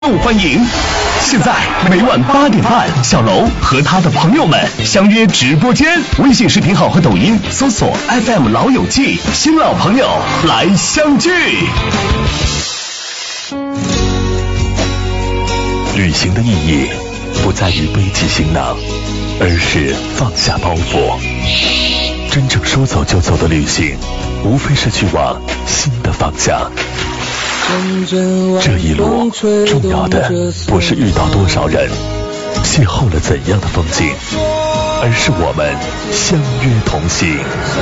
欢迎！现在每晚8点半，小楼和他的朋友们相约直播间，微信视频号和抖音搜索 FM 老友记，新老朋友来相聚。旅行的意义不在于背起行囊，而是放下包袱。真正说走就走的旅行，无非是去往新的方向。这一路重要的不是遇到多少人，邂逅了怎样的风景，而是我们相约同行。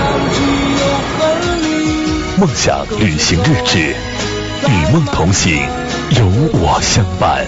梦想旅行日志，与梦同行，有我相伴。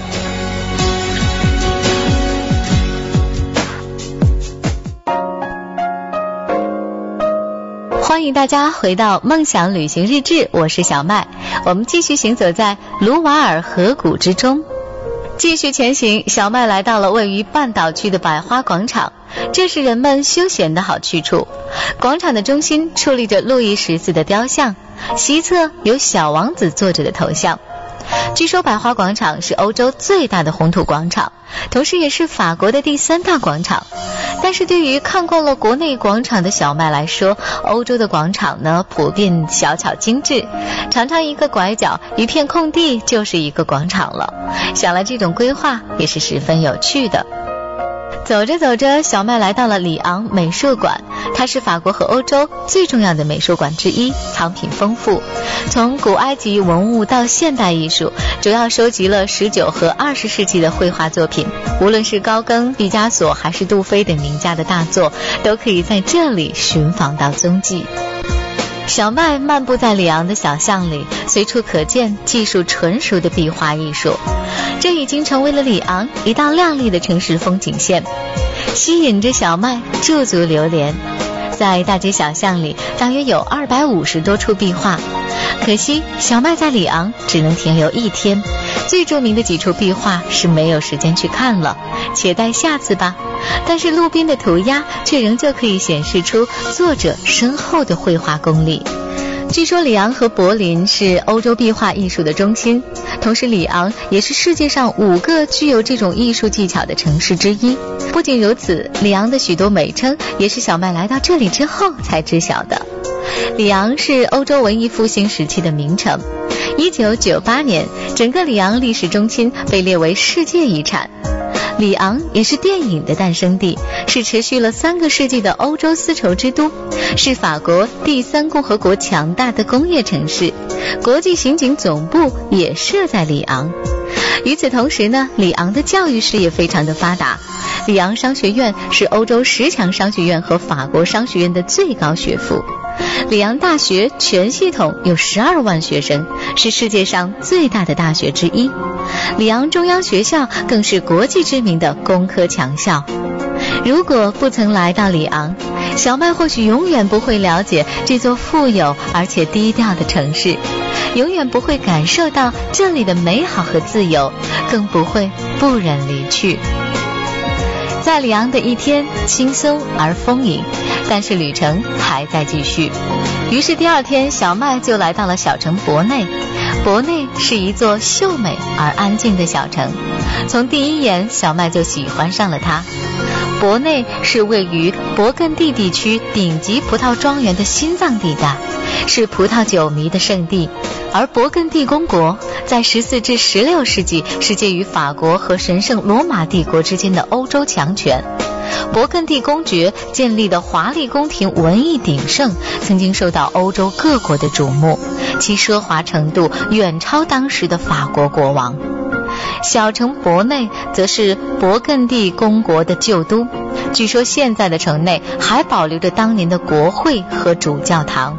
欢迎大家回到梦想旅行日志，我是小麦。我们继续行走在卢瓦尔河谷之中，继续前行。小麦来到了位于半岛区的百花广场，这是人们休闲的好去处。广场的中心矗立着路易14的雕像，西侧有小王子坐着的头像。据说百花广场是欧洲最大的红土广场，同时也是法国的第3大广场。但是对于看惯了国内广场的小麦来说，欧洲的广场呢普遍小巧精致，常常一个拐角一片空地就是一个广场了。想来这种规划也是十分有趣的。走着走着，小麦来到了里昂美术馆，它是法国和欧洲最重要的美术馆之一，藏品丰富，从古埃及文物到现代艺术，主要收集了19和20世纪的绘画作品，无论是高更、毕加索还是杜菲等名家的大作，都可以在这里寻访到踪迹。小麦漫步在里昂的小巷里，随处可见技术纯熟的壁画艺术，这已经成为了里昂一道亮丽的城市风景线，吸引着小麦驻足流连。在大街小巷里大约有250多处壁画，可惜小麦在里昂只能停留1天，最著名的几处壁画是没有时间去看了，且待下次吧。但是路边的涂鸦却仍旧可以显示出作者深厚的绘画功力。据说里昂和柏林是欧洲壁画艺术的中心，同时里昂也是世界上5个具有这种艺术技巧的城市之一。不仅如此，里昂的许多美称也是小麦来到这里之后才知晓的。里昂是欧洲文艺复兴时期的名城，1998年整个里昂历史中心被列为世界遗产。里昂也是电影的诞生地，是持续了3个世纪的欧洲丝绸之都，是法国第3共和国强大的工业城市，国际刑警总部也设在里昂。与此同时呢，里昂的教育事业非常的发达，里昂商学院是欧洲10强商学院和法国商学院的最高学府。里昂大学全系统有12万学生，是世界上最大的大学之一。里昂中央学校更是国际知名的工科强校。如果不曾来到里昂，小麦或许永远不会了解这座富有而且低调的城市，永远不会感受到这里的美好和自由，更不会不忍离去。在里昂的一天轻松而丰盈，但是旅程还在继续。于是第2天，小麦就来到了小城博内。博内是一座秀美而安静的小城，从第一眼小麦就喜欢上了它。博内是位于勃艮第地区顶级葡萄庄园的心脏地带，是葡萄酒迷的圣地。而勃艮第公国在14至16世纪是介于法国和神圣罗马帝国之间的欧洲强权。勃艮第公爵建立的华丽宫廷文艺鼎盛，曾经受到欧洲各国的瞩目，其奢华程度远超当时的法国国王。小城博内则是勃艮第公国的旧都，据说现在的城内还保留着当年的国会和主教堂。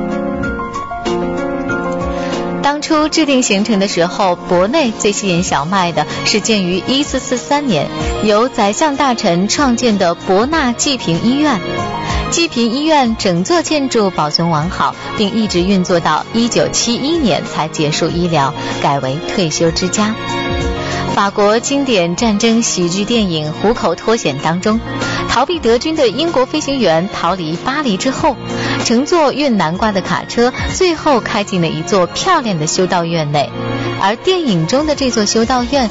当初制定行程的时候，博内最吸引小麦的是建于1443年由宰相大臣创建的伯纳济贫医院。济贫医院整座建筑保存完好，并一直运作到1971年才结束医疗，改为退休之家。法国经典战争喜剧电影《虎口脱险》当中，逃避德军的英国飞行员逃离巴黎之后，乘坐运南瓜的卡车，最后开进了一座漂亮的修道院内。 而电影中的这座修道院